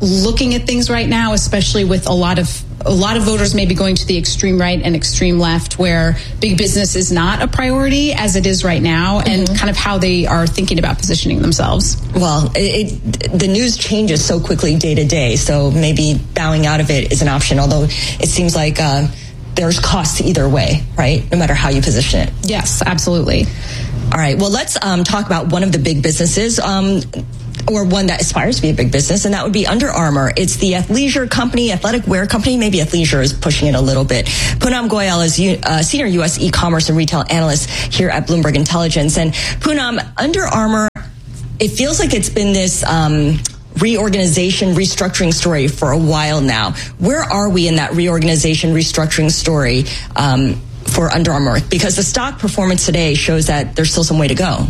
looking at things right now, especially with a lot of a lot of voters maybe going to the extreme right and extreme left, where big business is not a priority as it is right now, and mm-hmm. kind of how they are thinking about positioning themselves? Well, it, it, the news changes so quickly day to day, so maybe bowing out of it is an option, although it seems like uh, there's costs either way, right? No matter how you position it. Yes, absolutely. All right, well, let's um, talk about one of the big businesses, um, or one that aspires to be a big business, and that would be Under Armour. It's the athleisure company, athletic wear company. Maybe athleisure is pushing it a little bit. Poonam Goyal is uh, senior U S e-commerce and retail analyst here at Bloomberg Intelligence. And Poonam, Under Armour, it feels like it's been this um, reorganization, restructuring story for a while now. Where are we in that reorganization, restructuring story um, for Under Armour? Because the stock performance today shows that there's still some way to go.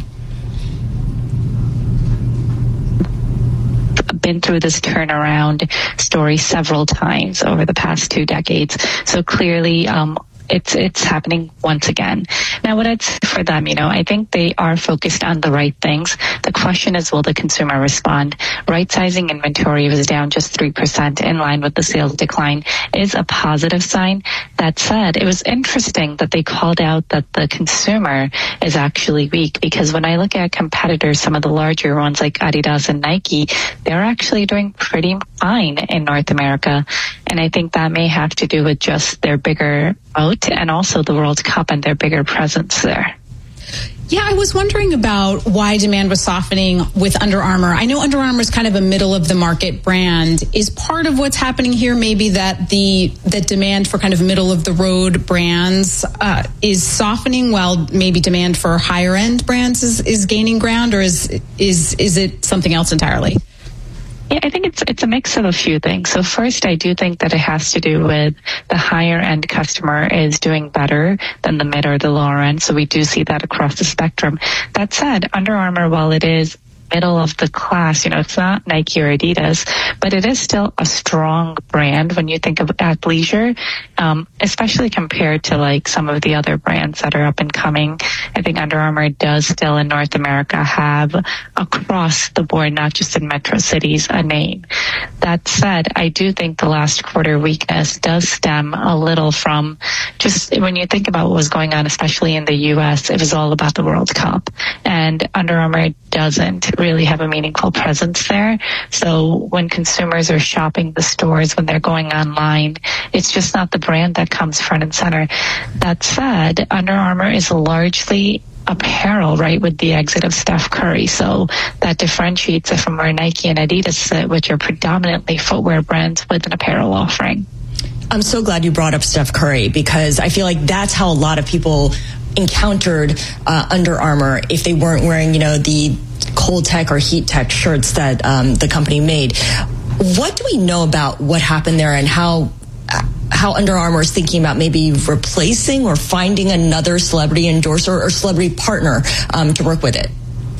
Been through this turnaround story several times over the past two decades. So clearly, um, it's it's happening once again. Now, what I'd say for them, you know, I think they are focused on the right things. The question is, will the consumer respond? Right-sizing inventory was down just three percent, in line with the sales decline, is a positive sign. That said, it was interesting that they called out that the consumer is actually weak, because when I look at competitors, some of the larger ones like Adidas and Nike, they're actually doing pretty fine in North America. And I think that may have to do with just their bigger moat and also the World Cup and their bigger presence there. Yeah, I was wondering about why demand was softening with Under Armour. I know Under Armour is kind of a middle of the market brand. Is part of what's happening here maybe that the that demand for kind of middle of the road brands uh, is softening, while maybe demand for higher end brands is, is gaining ground, or is is is it something else entirely? Yeah, I think it's it's a mix of a few things. So first, I do think that it has to do with the higher end customer is doing better than the mid or the lower end. So we do see that across the spectrum. That said, Under Armour, while it is middle of the class, you know, it's not Nike or Adidas, but it is still a strong brand when you think of athleisure, um, especially compared to like some of the other brands that are up and coming. I think Under Armour does still in North America have across the board, not just in metro cities, a name. That said, I do think the last quarter weakness does stem a little from just when you think about what was going on, especially in the U S, it was all about the World Cup, and Under Armour doesn't really have a meaningful presence there. So when consumers are shopping the stores, when they're going online, it's just not the brand that comes front and center. That said, Under Armour is largely apparel, right, with the exit of Steph Curry. So that differentiates it from where Nike and Adidas sit, which are predominantly footwear brands with an apparel offering. I'm so glad you brought up Steph Curry, because I feel like that's how a lot of people encountered uh, Under Armour if they weren't wearing, you know, the Cold Tech or Heat Tech shirts that um, the company made. What do we know about what happened there, and how how Under Armour is thinking about maybe replacing or finding another celebrity endorser or celebrity partner um, to work with it?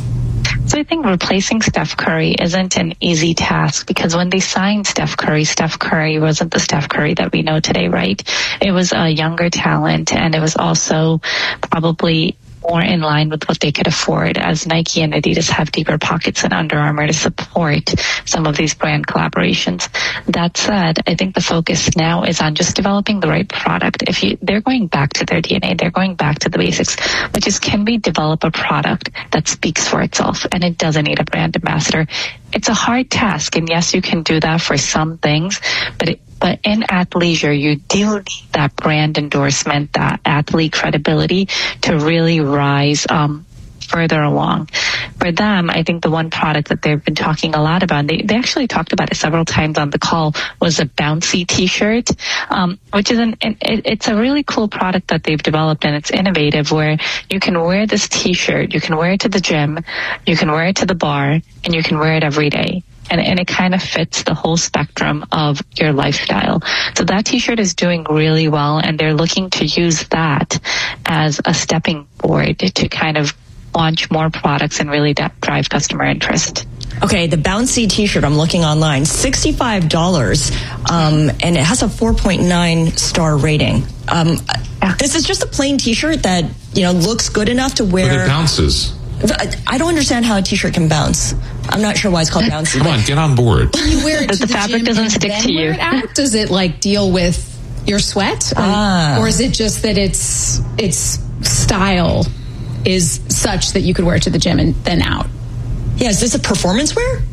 So I think replacing Steph Curry isn't an easy task, because when they signed Steph Curry, Steph Curry wasn't the Steph Curry that we know today, right? It was a younger talent, and it was also probably more in line with what they could afford, as Nike and Adidas have deeper pockets than Under Armour to support some of these brand collaborations. That said, I think the focus now is on just developing the right product. If you, they're going back to their D N A, they're going back to the basics, which is, can we develop a product that speaks for itself and it doesn't need a brand ambassador? It's a hard task, and yes, you can do that for some things, but it, But in athleisure, you do need that brand endorsement, that athlete credibility to really rise um, further along. For them, I think the one product that they've been talking a lot about, they, they actually talked about it several times on the call, was a bouncy T-shirt, um, which is an it, it's a really cool product that they've developed, and it's innovative, where you can wear this T-shirt, you can wear it to the gym, you can wear it to the bar, and you can wear it every day. And, and it kind of fits the whole spectrum of your lifestyle. So that T-shirt is doing really well, and they're looking to use that as a stepping board to kind of launch more products and really drive customer interest. Okay, the bouncy T-shirt, I'm looking online, sixty-five dollars, um, and it has a four point nine star rating. Um, this is just a plain T-shirt that, you know, looks good enough to wear. But it bounces. I don't understand how a T-shirt can bounce. I'm not sure why it's called bouncy. Come on, get on board. When you wear it to the, the fabric gym doesn't and stick then to wear you. it out? Does it like deal with your sweat, or, Ah. or is it just that it's its style is such that you could wear it to the gym and then out? Yeah, is this a performance wear?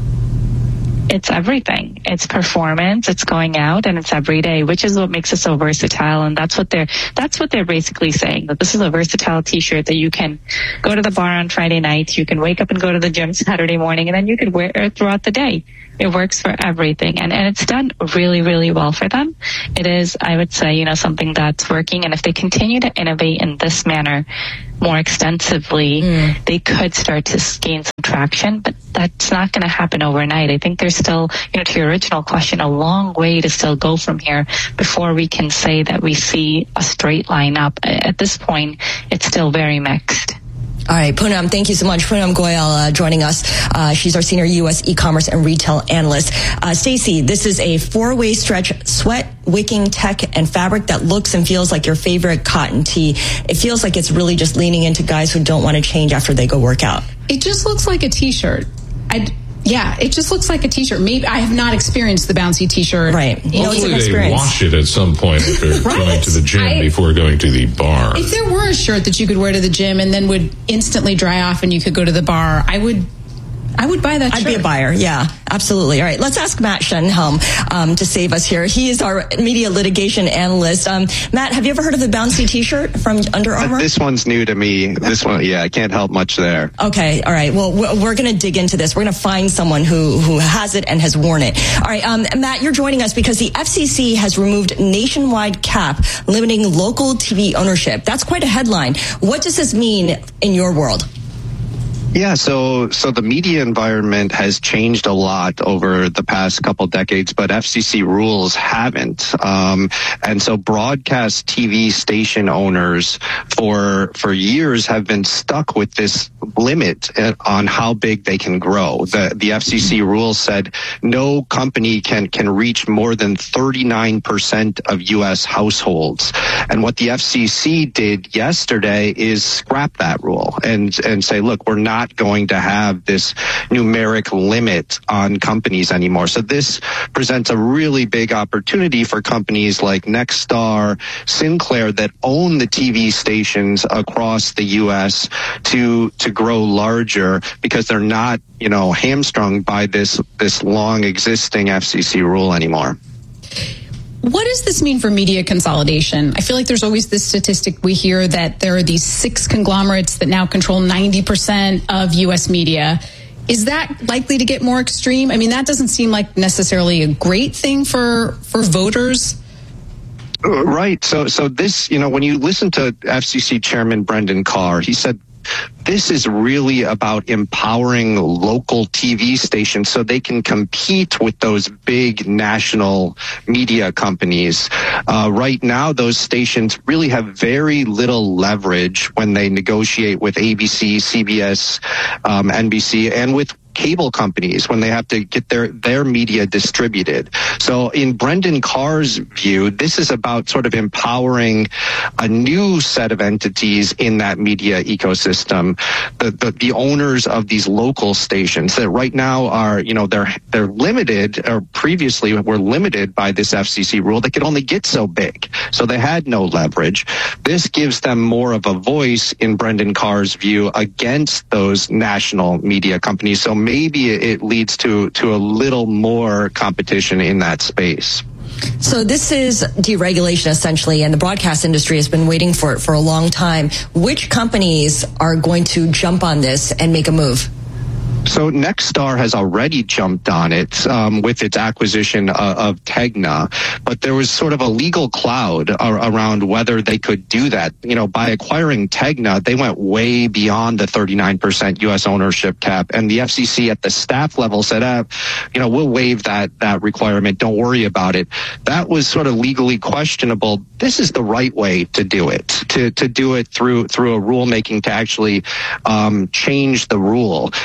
It's everything. It's performance, it's going out, and it's every day, which is what makes it so versatile. And that's what they're that's what they're basically saying, that this is a versatile T-shirt that you can go to the bar on Friday night, you can wake up and go to the gym Saturday morning, and then you could wear it throughout the day. It works for everything, and, and it's done really, really well for them. It is, I would say, you know, something that's working, and if they continue to innovate in this manner more extensively, mm. they could start to gain some traction, but that's not going to happen overnight. I think there's still, you know, to your original question, a long way to still go from here before we can say that we see a straight line up. At this point, it's still very mixed. All right, Poonam, thank you so much. Poonam Goyal uh, joining us. Uh, she's our senior U S e-commerce and retail analyst. Uh, Stacey, this is a four-way stretch sweat wicking tech and fabric that looks and feels like your favorite cotton tee. It feels like it's really just leaning into guys who don't want to change after they go work out. It just looks like a T-shirt. I'd, yeah, it just looks like a T-shirt. Maybe I have not experienced the bouncy T-shirt. Right. You know, Hopefully it's an they wash it at some point if they're Right? going to the gym I- before going to the bar. If there were a shirt that you could wear to the gym and then would instantly dry off and you could go to the bar, I would I would buy that I'd shirt. be a buyer. Yeah, absolutely. All right, let's ask Matt Shenhelm um, to save us here. He is our media litigation analyst. Um, Matt, have you ever heard of the bouncy T-shirt from Under Armour? Uh, this one's new to me. This one, yeah, I can't help much there. Okay, all right. Well, we're, we're going to dig into this. We're going to find someone who, who has it and has worn it. All right, um, Matt, you're joining us because the F C C has removed nationwide cap limiting local T V ownership. That's quite a headline. What does this mean in your world? Yeah, so so the media environment has changed a lot over the past couple decades, but F C C rules haven't. Um, and so broadcast T V station owners for for years have been stuck with this limit on how big they can grow. The the F C C rules said no company can can reach more than thirty-nine percent of U S households. And what the F C C did yesterday is scrap that rule and and say, look, we're not going to have this numeric limit on companies anymore. So this presents a really big opportunity for companies like Nexstar, Sinclair that own the T V stations across the U S to to grow larger because they're not, you know, hamstrung by this this long existing F C C rule anymore. What does this mean for media consolidation? I feel like there's always this statistic we hear that there are these six conglomerates that now control ninety percent of U S media. Is that likely to get more extreme? I mean, that doesn't seem like necessarily a great thing for, for voters. Right. So, so this, you know, when you listen to F C C Chairman Brendan Carr, he said, this is really about empowering local T V stations so they can compete with those big national media companies. Uh, right now, those stations really have very little leverage when they negotiate with A B C, C B S, um, N B C, and with cable companies when they have to get their, their media distributed. So in Brendan Carr's view, this is about sort of empowering a new set of entities in that media ecosystem, the, the, the owners of these local stations that right now are, you know, they're, they're limited, or previously were limited by this F C C rule. They could only get so big. So they had no leverage. This gives them more of a voice, in Brendan Carr's view, against those national media companies. So maybe it leads to, to a little more competition in that space. So this is deregulation essentially, and the broadcast industry has been waiting for it for a long time. Which companies are going to jump on this and make a move? So Nexstar has already jumped on it um, with its acquisition uh, of Tegna, but there was sort of a legal cloud ar- around whether they could do that. You know, by acquiring Tegna, they went way beyond the thirty-nine percent U S ownership cap, and the F C C at the staff level said, uh, you know, we'll waive that that requirement. Don't worry about it. That was sort of legally questionable. This is the right way to do it, to to do it through through a rulemaking to actually um, change the rule. So it's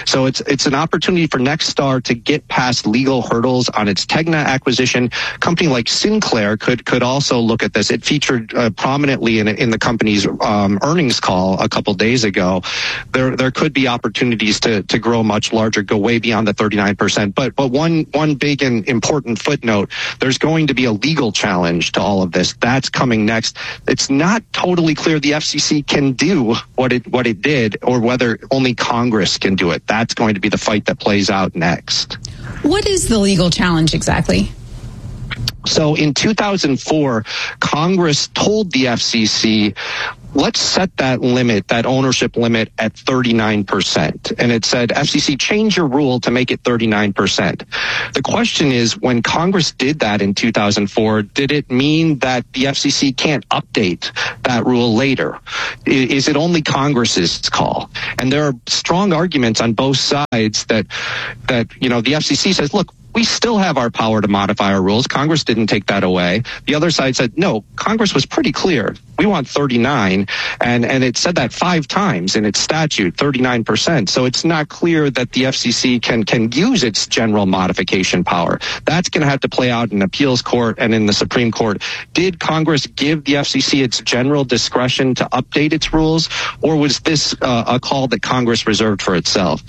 it's an opportunity for Nexstar to get past legal hurdles on its Tegna acquisition. A company like Sinclair could could also look at this. It featured uh, prominently in in the company's um, earnings call a couple days ago. There there could be opportunities to to grow much larger, go way beyond the thirty-nine percent. But but one one big and important footnote: there's going to be a legal challenge to all of this. That's coming next. It's not totally clear the F C C can do what it what it did, or whether only Congress can do it. That's going to be the fight that plays out next. What is the legal challenge exactly? So in two thousand four, Congress told the F C C, let's set that limit, that ownership limit at thirty-nine percent. And it said, F C C, change your rule to make it thirty-nine percent. The question is, when Congress did that in two thousand four, did it mean that the F C C can't update that rule later? Is it only Congress's call? And there are strong arguments on both sides that, that, you know, the F C C says, look, we still have our power to modify our rules. Congress didn't take that away. The other side said, no, Congress was pretty clear. We want thirty-nine, and, and it said that five times in its statute, thirty-nine percent. So it's not clear that the F C C can, can use its general modification power. That's going to have to play out in appeals court and in the Supreme Court. Did Congress give the F C C its general discretion to update its rules, or was this uh, a call that Congress reserved for itself?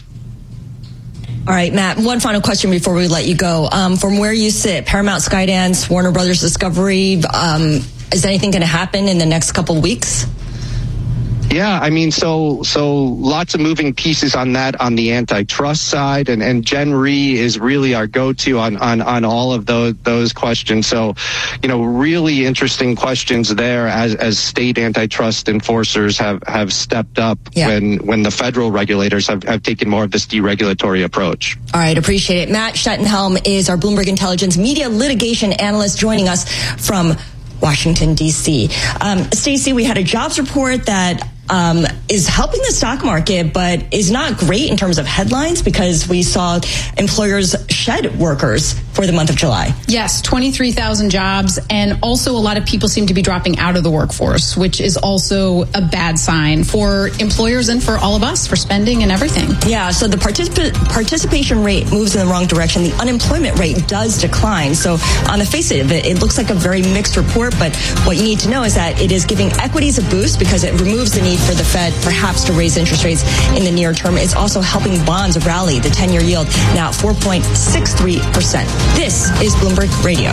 All right, Matt, one final question before we let you go. Um, from where you sit, Paramount, Skydance, Warner Brothers Discovery, um, is anything going to happen in the next couple weeks? Yeah, I mean, so so lots of moving pieces on that on the antitrust side, and, and Jen Rhee is really our go-to on, on, on all of those those questions. So, you know, really interesting questions there as as state antitrust enforcers have, have stepped up yeah. when when the federal regulators have, have taken more of this deregulatory approach. All right, appreciate it. Matt Schettenhelm is our Bloomberg Intelligence media litigation analyst joining us from Washington, D C. Um, Stacey, we had a jobs report that Um, is helping the stock market, but is not great in terms of headlines because we saw employers shed workers for the month of July. Yes, twenty-three thousand jobs, and also a lot of people seem to be dropping out of the workforce, which is also a bad sign for employers and for all of us, for spending and everything. Yeah, so the particip- participation rate moves in the wrong direction. The unemployment rate does decline. So on the face of it, it looks like a very mixed report, but what you need to know is that it is giving equities a boost because it removes the need for the Fed perhaps to raise interest rates in the near term. It's also helping bonds rally. The ten-year yield now at four point six three percent. This is Bloomberg Radio.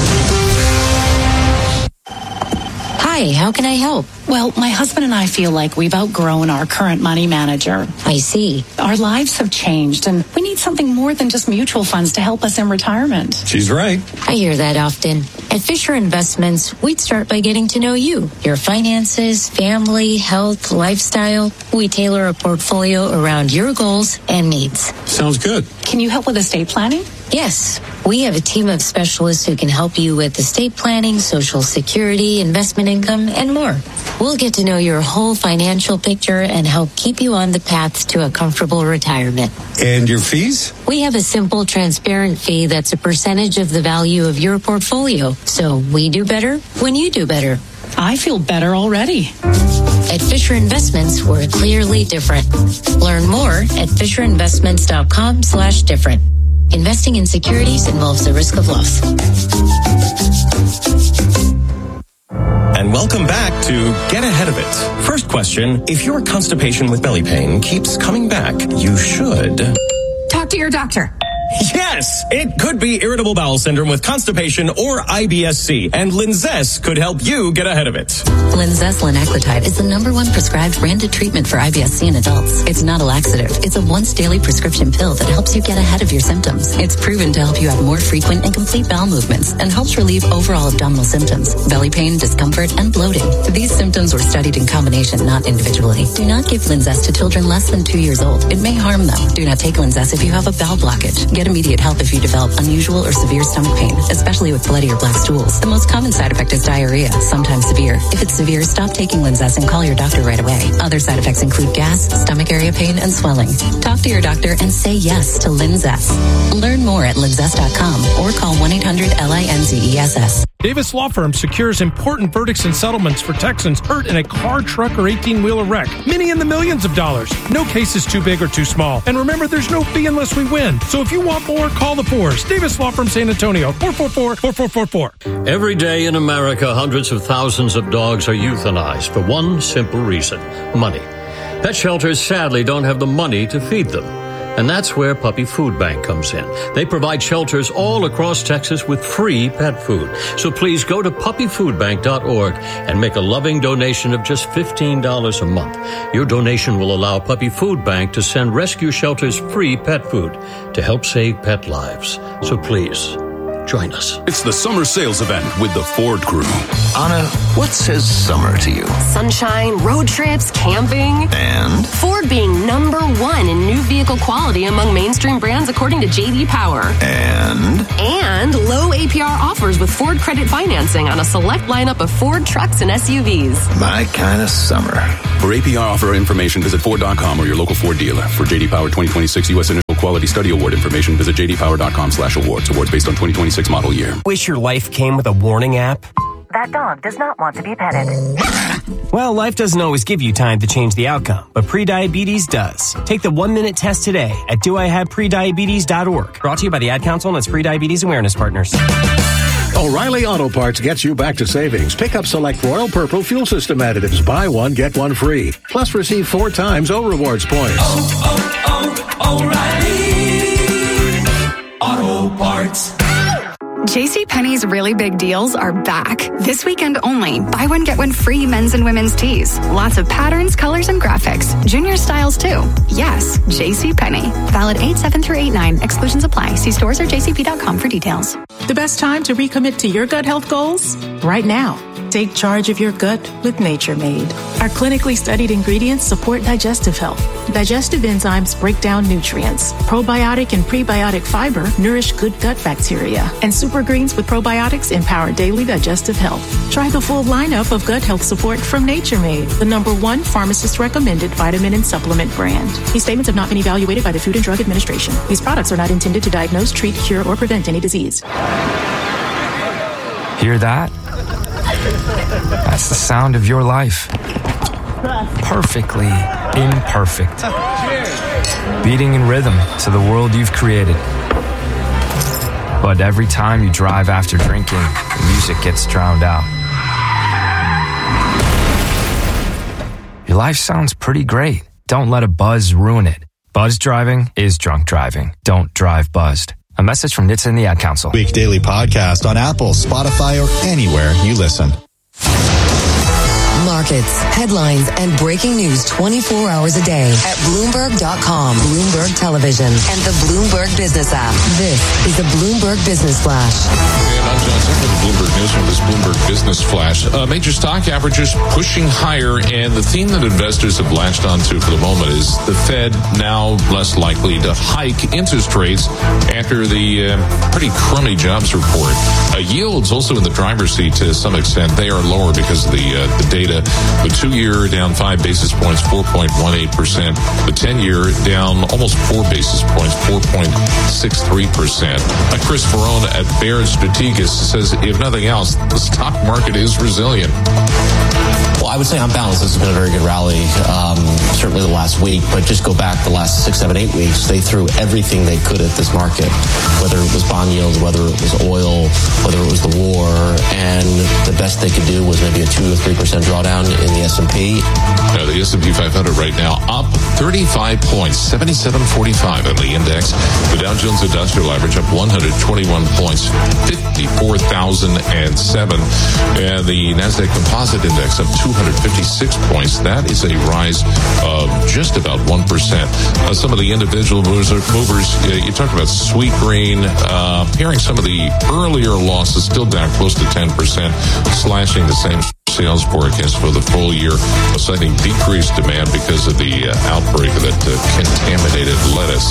Hi, how can I help? Well, my husband and I feel like we've outgrown our current money manager. I see. Our lives have changed, and we need something more than just mutual funds to help us in retirement. She's right. I hear that often. At Fisher Investments, we'd start by getting to know you, your finances, family, health, lifestyle. We tailor a portfolio around your goals and needs. Sounds good. Can you help with estate planning? Yes. We have a team of specialists who can help you with estate planning, Social Security, investment income, and more. We'll get to know your whole financial picture and help keep you on the path to a comfortable retirement. And your fees? We have a simple, transparent fee that's a percentage of the value of your portfolio. So we do better when you do better. I feel better already. At Fisher Investments, we're clearly different. Learn more at FisherInvestments.com slash different. Investing in securities involves the risk of loss. And welcome back to Get Ahead of It. First question, if your constipation with belly pain keeps coming back, you should talk to your doctor. Yes, it could be irritable bowel syndrome with constipation or I B S C, and Linzess could help you get ahead of it. Linzess linaclotide is the number one prescribed branded treatment for I B S C in adults. It's not a laxative. It's a once daily prescription pill that helps you get ahead of your symptoms. It's proven to help you have more frequent and complete bowel movements and helps relieve overall abdominal symptoms, belly pain, discomfort, and bloating. These symptoms were studied in combination, not individually. Do not give Linzess to children less than two years old. It may harm them. Do not take Linzess if you have a bowel blockage. Get immediate help if you develop unusual or severe stomach pain, especially with bloody or black stools. The most common side effect is diarrhea, sometimes severe. If it's severe, stop taking Linzess and call your doctor right away. Other side effects include gas, stomach area pain, and swelling. Talk to your doctor and say yes to Linzess. Learn more at linzess dot com or call one eight hundred L I N Z E S S. Davis Law Firm secures important verdicts and settlements for Texans hurt in a car, truck, or eighteen-wheeler wreck. Many in the millions of dollars. No case is too big or too small. And remember, there's no fee unless we win. So if you want more, call the Fours. Davis Law Firm San Antonio, four four four, four four four four. Every day in America, hundreds of thousands of dogs are euthanized for one simple reason: money. Pet shelters sadly don't have the money to feed them. And that's where Puppy Food Bank comes in. They provide shelters all across Texas with free pet food. So please go to puppy food bank dot org and make a loving donation of just fifteen dollars a month. Your donation will allow Puppy Food Bank to send rescue shelters free pet food to help save pet lives. So please, join us. It's the summer sales event with the Ford Crew. Anna, what says summer to you? Sunshine, road trips, camping. And? Ford being number one in new vehicle quality among mainstream brands according to J D Power. And? And low A P R offers with Ford credit financing on a select lineup of Ford trucks and S U Vs. My kind of summer. For A P R offer information, visit Ford dot com or your local Ford dealer. For J D Power twenty twenty-six U S Initial Quality Study Award information, visit j d power dot com slash awards. Awards based on twenty twenty-six model year. Wish your life came with a warning app? That dog does not want to be petted. Well, life doesn't always give you time to change the outcome, but prediabetes does. Take the one-minute test today at do I have prediabetes dot org. Brought to you by the Ad Council and its Prediabetes Awareness Partners. O'Reilly Auto Parts gets you back to savings. Pick up select Royal Purple fuel system additives. Buy one, get one free. Plus receive four times O Rewards points. Oh, oh, oh, O'Reilly Auto Parts. JCPenney's really big deals are back. This weekend only. Buy one, get one free men's and women's tees. Lots of patterns, colors, and graphics. Junior styles, too. Yes, JCPenney. Valid eight seven through eight nine. Exclusions apply. See stores or j c p dot com for details. The best time to recommit to your gut health goals? Right now. Take charge of your gut with Nature Made. Our clinically studied ingredients support digestive health. Digestive enzymes break down nutrients. Probiotic and prebiotic fiber nourish good gut bacteria. And super greens with probiotics empower daily digestive health. Try the full lineup of gut health support from Nature Made, the number one pharmacist-recommended vitamin and supplement brand. These statements have not been evaluated by the Food and Drug Administration. These products are not intended to diagnose, treat, cure, or prevent any disease. Hear that? That's the sound of your life. Perfectly imperfect. Beating in rhythm to the world you've created. But every time you drive after drinking, the music gets drowned out. Your life sounds pretty great. Don't let a buzz ruin it. Buzz driving is drunk driving. Don't drive buzzed. A message from N H T S A and the Ad Council. Week Daily Podcast on Apple, Spotify, or anywhere you listen. Markets, headlines, and breaking news twenty-four hours a day at Bloomberg dot com, Bloomberg Television, and the Bloomberg Business app. This is the Bloomberg Business Flash. And I'm Johnson for the Bloomberg News with this Bloomberg Business Flash. Uh, major stock averages pushing higher, and the theme that investors have latched onto for the moment is the Fed now less likely to hike interest rates after the uh, pretty crummy jobs report. Uh, yields also in the driver's seat to some extent. They are lower because of the, uh, the data. The two-year down five basis points, four point one eight percent. The ten-year down almost four basis points, four point six three percent. Uh, Chris Ferrone at Baird Strategas says, if nothing else, the stock market is resilient. Well, I would say on balance, this has been a very good rally, um, certainly the last week, but just go back the last six, seven, eight weeks, they threw everything they could at this market, whether it was bond yields, whether it was oil, whether it was the war, and the best they could do was maybe a two or three percent drawdown in the S and P. Uh, the S and P five hundred right now up thirty-five points, seventy-seven forty-five on the index. The Dow Jones Industrial Average up one hundred twenty-one points, fifty-four thousand seven. And the Nasdaq Composite Index up two hundred fifty-six points. That is a rise of just about one percent. Uh, some of the individual movers, movers uh, you talked about Sweetgreen, uh, pairing some of the earlier losses, still down close to ten percent, slashing the same sales forecast for the full year, citing decreased demand because of the uh, outbreak of that uh, contaminated lettuce.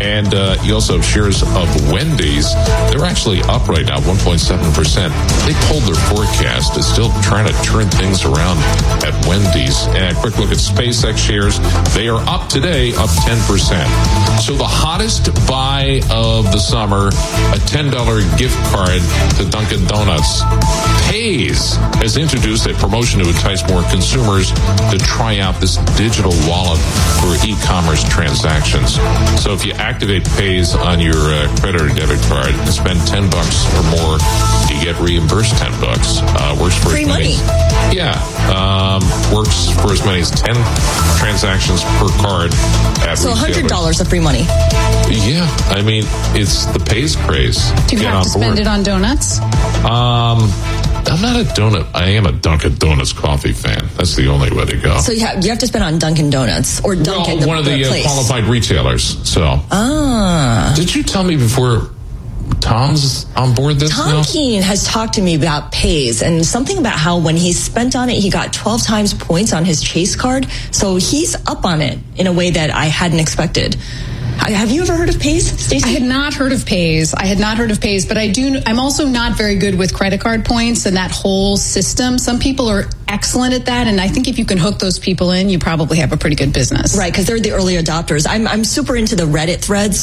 And uh, you also have shares of Wendy's. They're actually up right now, one point seven percent. They pulled their forecast. It's still trying to turn things around at Wendy's. And a quick look at SpaceX shares. They are up today, up ten percent. So the hottest buy of the summer, a ten dollars gift card to Dunkin' Donuts. Paze has introduced a promotion to entice more consumers to try out this digital wallet for e-commerce transactions. So if you activate Paze on your uh, credit or debit card and spend ten bucks or more, you get reimbursed ten bucks. Uh, works for free as many, money. Yeah, um, works for as many as ten transactions per card. At so one hundred dollars of free money. Yeah, I mean it's the Paze craze. Do you Get have on to spend board. it on donuts? Um, I'm not a donut. I am a Dunkin' Donuts coffee fan. That's the only way to go. So you have, you have to spend on Dunkin' Donuts or Dunkin' well, one of the, the uh, qualified retailers. So, ah, did you tell me before Tom's on board this? Tom now? Keene has talked to me about Paze and something about how when he spent on it, he got twelve times points on his Chase card. So he's up on it in a way that I hadn't expected. Have you ever heard of Paze, Stacey? I had not heard of Paze. I had not heard of Paze, but I do. I'm also not very good with credit card points and that whole system. Some people are excellent at that, and I think if you can hook those people in, you probably have a pretty good business. Right, because they're the early adopters. I'm I'm super into the Reddit threads